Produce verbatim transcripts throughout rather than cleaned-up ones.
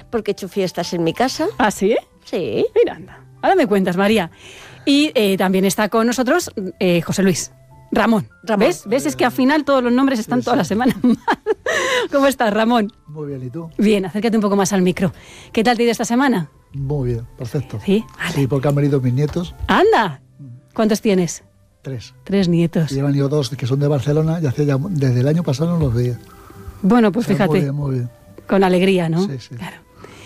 porque he hecho fiestas en mi casa. ¿Ah, sí? Sí. Mira, anda. Ahora me cuentas, María. Y eh, también está con nosotros eh, José Luis. Ramón. Ramón. ¿Ves? ¿Ves? Es que al final todos los nombres están sí, toda sí. la semana mal. ¿Cómo estás, Ramón? Muy bien, ¿y tú? Bien, acércate un poco más al micro. ¿Qué tal te ha ido esta semana? Muy bien, perfecto. ¿Sí? Vale. Sí, porque han venido mis nietos. ¡Anda! ¿Cuántos tienes? Tres. Tres nietos. Y han venido dos que son de Barcelona y hace ya, desde el año pasado no los veía. Bueno, pues o sea, fíjate. Muy bien, muy bien. Con alegría, ¿no? Sí, sí. Claro.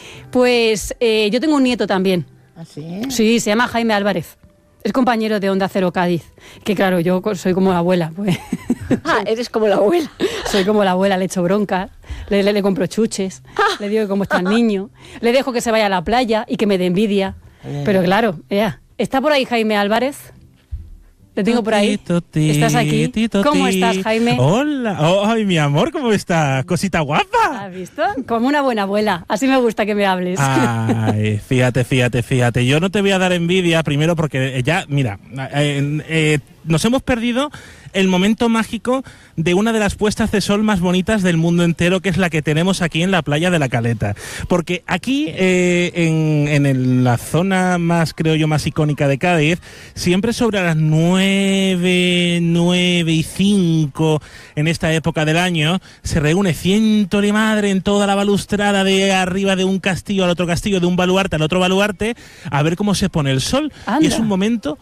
Pues eh, yo tengo un nieto también. ¿Ah, sí? Sí, se llama Jaime Álvarez. Es compañero de Onda Cero Cádiz. Que claro, yo soy como la abuela. Pues. Ah, eres como la abuela. Soy como la abuela, le echo bronca, le, le, le compro chuches, ah. le digo que cómo está el niño, le dejo que se vaya a la playa y que me dé envidia. Eh. Pero claro, ya. ¿Está por ahí Jaime Álvarez? Te tengo por ahí. Toti, ¿Estás aquí? toti. ¿Cómo estás, Jaime? Hola. Oh, ay, mi amor, ¿cómo estás? Cosita guapa. ¿Has visto? Como una buena abuela. Así me gusta que me hables. Ay, fíjate, fíjate, fíjate. Yo no te voy a dar envidia, primero porque ya, mira, eh, eh, nos hemos perdido el momento mágico de una de las puestas de sol más bonitas del mundo entero, que es la que tenemos aquí en la playa de La Caleta. Porque aquí, eh, en, en el, la zona más, creo yo, más icónica de Cádiz, siempre sobre las nueve, nueve y cinco, en esta época del año, se reúne ciento de madre en toda la balustrada de arriba de un castillo al otro castillo, de un baluarte al otro baluarte, a ver cómo se pone el sol. Anda. Y es un momento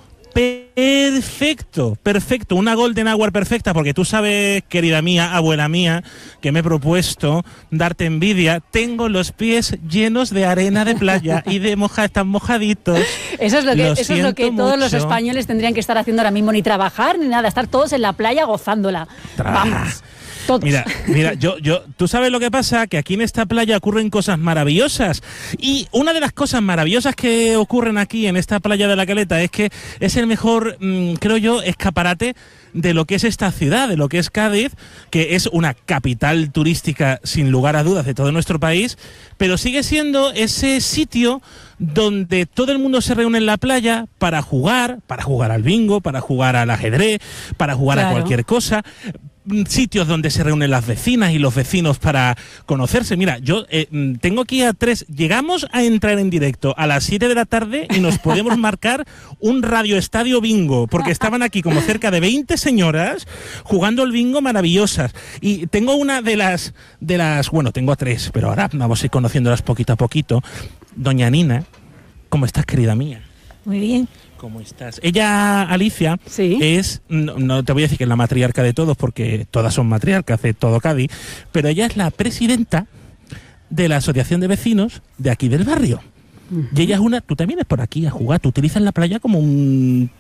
perfecto, perfecto, una golden hour perfecta, porque tú sabes, querida mía, abuela mía, que me he propuesto darte envidia. Tengo los pies llenos de arena de playa y de moja, están mojaditos. Eso es lo que, lo eso es lo que todos mucho. los españoles tendrían que estar haciendo ahora mismo, ni trabajar ni nada, estar todos en la playa gozándola. Tras. Vamos. Todos. Mira, mira, yo, yo, tú sabes lo que pasa, que aquí en esta playa ocurren cosas maravillosas, y una de las cosas maravillosas que ocurren aquí en esta playa de La Caleta es que es el mejor, mmm, creo yo, escaparate de lo que es esta ciudad, de lo que es Cádiz, que es una capital turística sin lugar a dudas de todo nuestro país, pero sigue siendo ese sitio donde todo el mundo se reúne en la playa para jugar, para jugar al bingo, para jugar al ajedrez, para jugar claro. a cualquier cosa. Sitios donde se reúnen las vecinas y los vecinos para conocerse. Mira, yo eh, tengo aquí a tres. Llegamos a entrar en directo a las siete de la tarde y nos podemos marcar un radioestadio bingo, porque estaban aquí como cerca de veinte señoras jugando al bingo maravillosas. Y tengo una de las, de las, bueno, tengo a tres, pero ahora vamos a ir conociéndolas poquito a poquito. Doña Nina, ¿cómo estás, querida mía? Muy bien. ¿Cómo estás? Ella, Alicia, ¿sí? es, no, no te voy a decir que es la matriarca de todos, porque todas son matriarcas de todo Cádiz, pero ella es la presidenta de la asociación de vecinos de aquí del barrio. Uh-huh. Y ella es una, tú también es por aquí a jugar, tú utilizas la playa como un...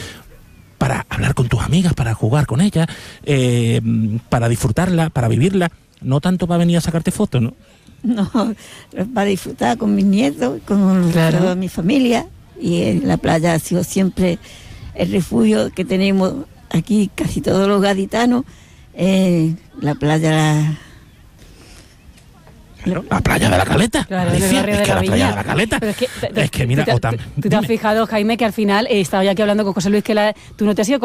para hablar con tus amigas, para jugar con ella, eh, para disfrutarla, para vivirla, no tanto para venir a sacarte fotos, ¿no? No, para disfrutar con mis nietos, con claro. toda mi familia. Y en la playa ha sido siempre el refugio que tenemos aquí casi todos los gaditanos. Eh, la playa la... Claro, la playa de La Caleta. Claro, Alicia, el barrio es de que la la Viña. playa de La Caleta. Pero es que, es que mira, ¿tú te, Otam, ¿tú te has fijado, Jaime, que al final he estado ya aquí hablando con José Luis, que la, tú no te has ido con